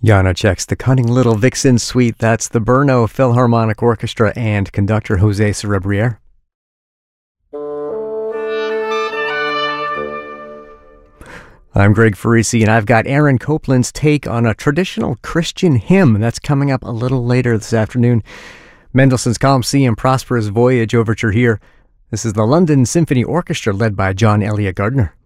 Janacek's The Cunning Little Vixen Suite. That's the Brno Philharmonic Orchestra and conductor Jose Cerebriere. I'm Greg Farisi, and I've got Aaron Copland's take on a traditional Christian hymn. That's coming up a little later this afternoon. Mendelssohn's Calm Sea and Prosperous Voyage overture here. This is the London Symphony Orchestra led by John Elliott Gardner.